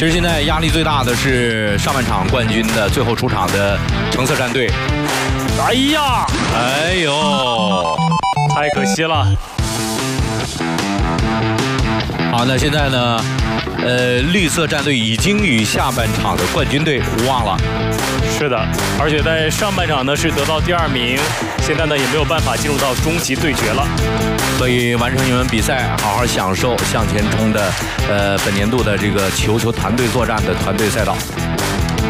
其实现在压力最大的是上半场冠军的最后出场的橙色战队。 哎呀， 哎呦， 太可惜了。 好，那现在呢？绿色战队已经与下半场的冠军队无望了。 是的，而且在上半场呢是得到第2名，现在呢也没有办法进入到终极对决了。 所以完成你们比赛，好好享受向前冲的本年度的这个球团队作战的团队赛道。